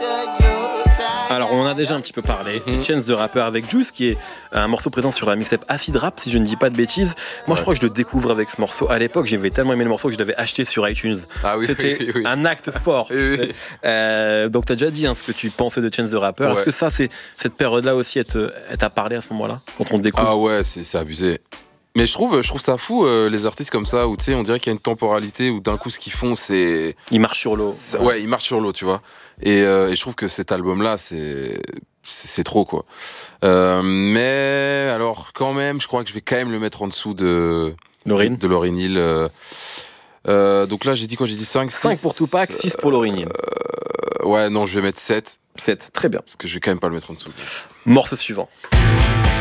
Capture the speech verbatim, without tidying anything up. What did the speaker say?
Alors on en a déjà un petit peu parlé, mmh. Chance the Rapper avec Juice qui est un morceau présent sur la mixtape Acid Rap si je ne dis pas de bêtises. Moi ouais. je crois que je le découvre avec ce morceau. À l'époque j'avais tellement aimé le morceau que je l'avais acheté sur iTunes. Ah oui, C'était oui, oui. un acte fort. Oui, oui. Euh, donc t'as déjà dit hein, ce que tu pensais de Chance the Rapper. Ouais. Est-ce que ça c'est cette période-là aussi elle, te, elle t'a parlé à ce moment-là quand on le découvre? Ah ouais c'est, c'est abusé. Mais je trouve, je trouve ça fou, euh, les artistes comme ça, où tu sais, on dirait qu'il y a une temporalité, où d'un coup, ce qu'ils font, c'est... Ils marchent sur l'eau. Ouais, ouais ils marchent sur l'eau, tu vois. Et, euh, et je trouve que cet album-là, c'est, c'est, c'est trop, quoi. Euh, mais, alors, quand même, je crois que je vais quand même le mettre en dessous de... Lauryn. De Lauryn Hill. Euh, euh, donc là, j'ai dit quoi? J'ai dit cinq, six. cinq pour Tupac, six pour Lauryn Hill. Euh, ouais, non, je vais mettre sept. sept, très bien. Parce que je vais quand même pas le mettre en dessous. Morceau suivant.